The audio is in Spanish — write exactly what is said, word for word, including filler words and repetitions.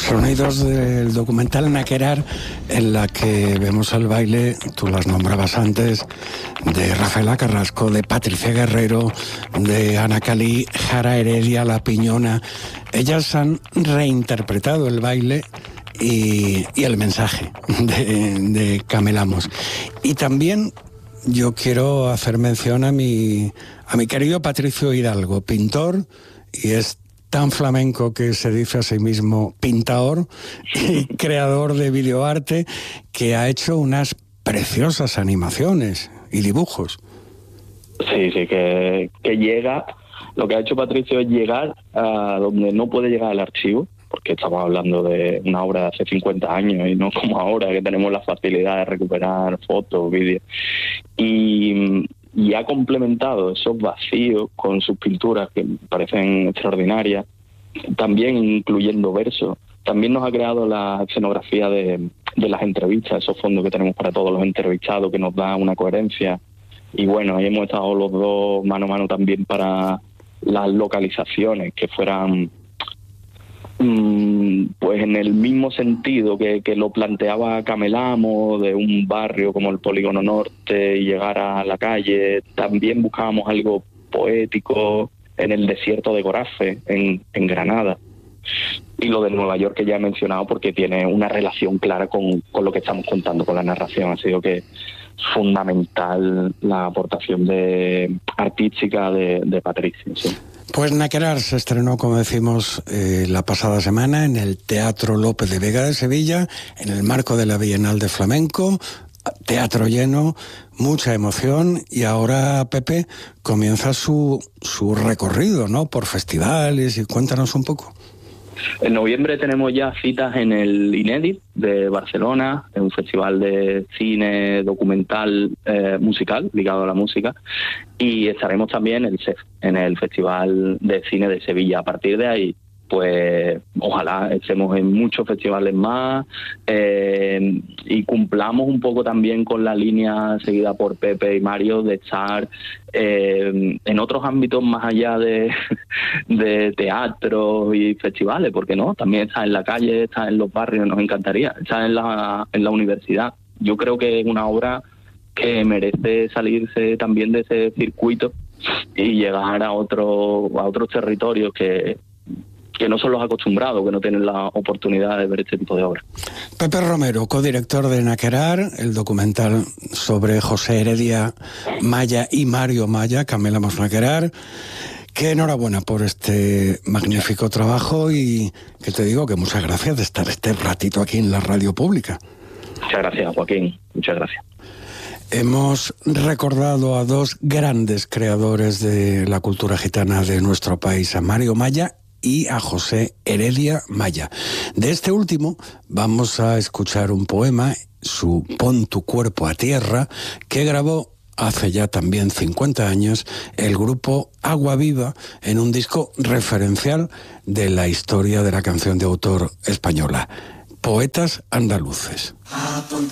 Sonidos del documental Naquerar, en la que vemos el baile, tú las nombrabas antes, de Rafaela Carrasco, de Patricia Guerrero, de Ana Calí, Jara Heredia, La Piñona. Ellas han reinterpretado el baile y, y el mensaje de, de Camelamos. Y también yo quiero hacer mención a mi, a mi querido Patricio Hidalgo, pintor, y es tan flamenco que se dice a sí mismo pintador y creador de videoarte, que ha hecho unas preciosas animaciones y dibujos. Sí, sí, que, que llega, lo que ha hecho Patricio es llegar a donde no puede llegar el archivo, porque estamos hablando de una obra de hace cincuenta años y no como ahora, que tenemos la facilidad de recuperar fotos, vídeos. Y... y ha complementado esos vacíos con sus pinturas que me parecen extraordinarias, también incluyendo versos. También nos ha creado la escenografía de, de las entrevistas, esos fondos que tenemos para todos los entrevistados, que nos da una coherencia. Y bueno, ahí hemos estado los dos mano a mano también para las localizaciones, que fueran pues en el mismo sentido que, que lo planteaba Camelamo, de un barrio como el Polígono Norte y llegar a la calle. También buscábamos algo poético en el desierto de Gorafe, en, en Granada. Y lo de Nueva York, que ya he mencionado, porque tiene una relación clara con, con lo que estamos contando, con la narración. Ha sido que fundamental la aportación de artística de, de Patricio, sí. Pues Naquerar se estrenó, como decimos, eh, la pasada semana en el Teatro López de Vega de Sevilla, en el marco de la Bienal de Flamenco, teatro lleno, mucha emoción, y ahora, Pepe, comienza su, su recorrido, ¿no?, por festivales, y cuéntanos un poco. En noviembre tenemos ya citas en el Inédit de Barcelona, en un festival de cine documental eh, musical, ligado a la música, y estaremos también en el S E F, en el Festival de Cine de Sevilla. A partir de ahí, pues ojalá estemos en muchos festivales más eh, y cumplamos un poco también con la línea seguida por Pepe y Mario de estar eh, en otros ámbitos más allá de, de teatro y festivales, porque no, también está en la calle, está en los barrios, nos encantaría, está en la, en la universidad. Yo creo que es una obra que merece salirse también de ese circuito y llegar a, otro, a otros territorios que que no son los acostumbrados, que no tienen la oportunidad de ver este tipo de obras. Pepe Romero, codirector de Naquerar, el documental sobre José Heredia Maya y Mario Maya, Camelamos Naquerar. Que enhorabuena por este magnífico trabajo, y que te digo que muchas gracias de estar este ratito aquí en la radio pública. Muchas gracias, Joaquín, muchas gracias. Hemos recordado a dos grandes creadores de la cultura gitana de nuestro país, a Mario Maya y a José Heredia Maya. De este último vamos a escuchar un poema, su Pon tu cuerpo a tierra, que grabó hace ya también cincuenta años el grupo Agua Viva, en un disco referencial de la historia de la canción de autor española, Poetas Andaluces.